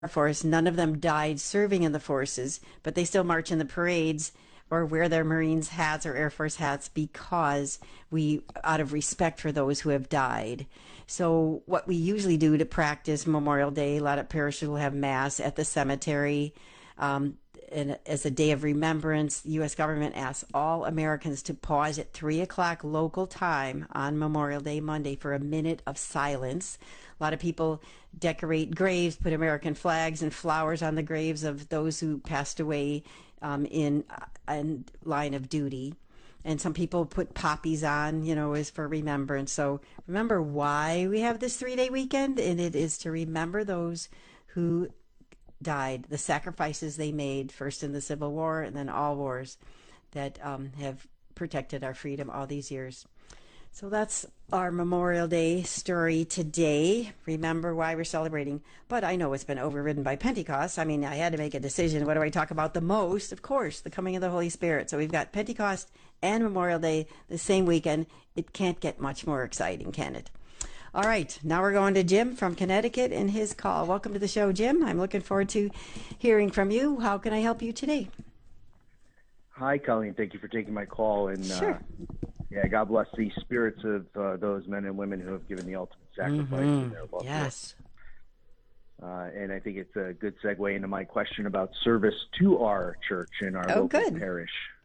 Force. None of them died serving in the forces, but they still march in the parades or wear their Marines hats or Air Force hats because out of respect for those who have died. So what we usually do to practice Memorial Day, a lot of parishes will have mass at the cemetery. And as a day of remembrance, the U.S. government asks all Americans to pause at 3 o'clock local time on Memorial Day Monday for a minute of silence. A lot of people decorate graves, put American flags and flowers on the graves of those who passed away in line of duty. And some people put poppies on, as for remembrance. So remember why we have this 3-day weekend, and it is to remember those who died, the sacrifices they made, first in the Civil War and then all wars that have protected our freedom all these years. So that's our Memorial Day story today. Remember why we're celebrating. But I know it's been overridden by Pentecost. I mean, I had to make a decision. What do I talk about the most? Of course, the coming of the Holy Spirit. So we've got Pentecost and Memorial Day the same weekend. It can't get much more exciting, can it? All right, now we're going to Jim from Connecticut and his call. Welcome to the show, Jim. I'm looking forward to hearing from you. How can I help you today? Hi, Colleen. Thank you for taking my call. And sure. God bless the spirits of those men and women who have given the ultimate sacrifice in their loved Yes. ones. And I think it's a good segue into my question about service to our church and our local parish.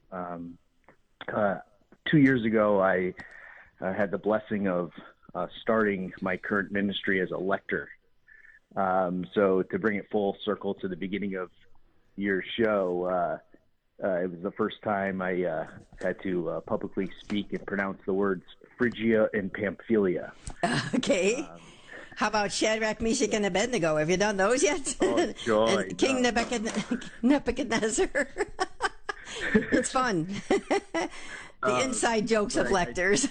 2 years ago, I had the blessing of starting my current ministry as a lector. So to bring it full circle to the beginning of your show, it was the first time I had to publicly speak and pronounce the words Phrygia and Pamphylia. Okay. How about Shadrach, Meshach, and Abednego? Have you done those yet? Oh, joy. And King Nebuchadnezzar. It's fun. The inside jokes of lectors.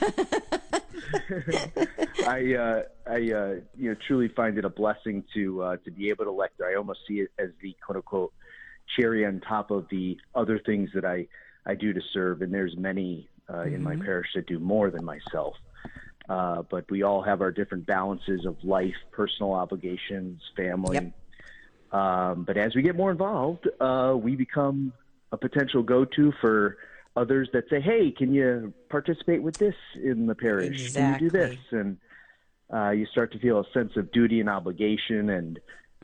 I truly find it a blessing to be able to lecture. I almost see it as the quote unquote cherry on top of the other things that I do to serve. And there's many in my parish that do more than myself. But we all have our different balances of life, personal obligations, family. Yep. But as we get more involved, we become a potential go-to for others that say, hey, can you participate with this in the parish? Exactly. Can you do this? And you start to feel a sense of duty and obligation. And,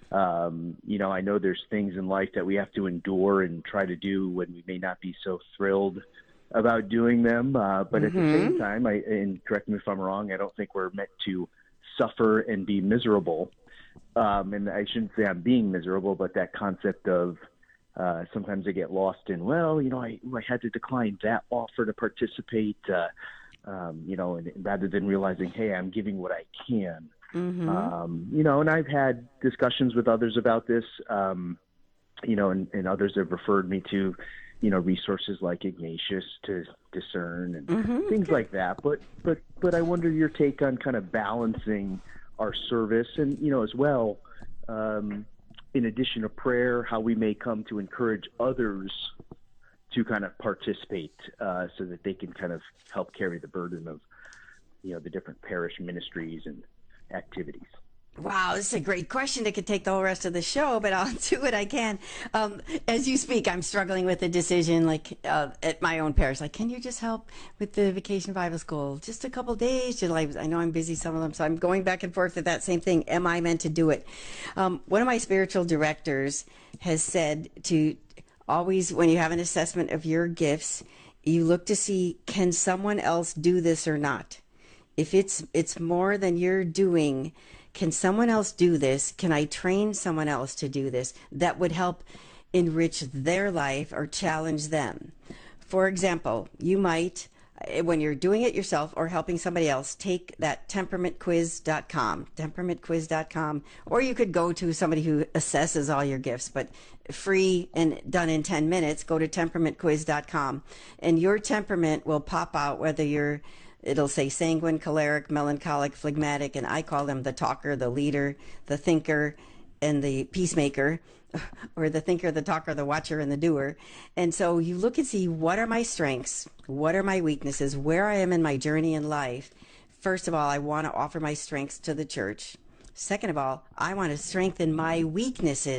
I know there's things in life that we have to endure and try to do when we may not be so thrilled about doing them. But at the same time, and correct me if I'm wrong, I don't think we're meant to suffer and be miserable. And I shouldn't say I'm being miserable, but that concept of sometimes I get lost in, I had to decline that offer to participate, and rather than realizing, hey, I'm giving what I can. And I've had discussions with others about this, and others have referred me to, resources like Ignatius to discern and things like that. But I wonder your take on kind of balancing our service and, as well, in addition to prayer, how we may come to encourage others to kind of participate so that they can kind of help carry the burden of, the different parish ministries and activities. Wow, this is a great question that could take the whole rest of the show, but I'll do what I can. As you speak, I'm struggling with a decision at my own parish. Can you just help with the Vacation Bible School? Just a couple days. I know I'm busy, some of them, so I'm going back and forth with that same thing. Am I meant to do it? One of my spiritual directors has said to always, when you have an assessment of your gifts, you look to see, can someone else do this or not? If it's more than you're doing, can someone else do this? Can I train someone else to do this that would help enrich their life or challenge them? For example, you might, when you're doing it yourself or helping somebody else, take that temperamentquiz.com, or you could go to somebody who assesses all your gifts, but free and done in 10 minutes. Go to temperamentquiz.com, and your temperament will pop out, it'll say sanguine, choleric, melancholic, phlegmatic, and I call them the talker, the leader, the thinker, and the peacemaker, or the thinker, the talker, the watcher, and the doer. And so you look and see, what are my strengths? What are my weaknesses? Where I am in my journey in life. First of all, I want to offer my strengths to the church. Second of all, I want to strengthen my weaknesses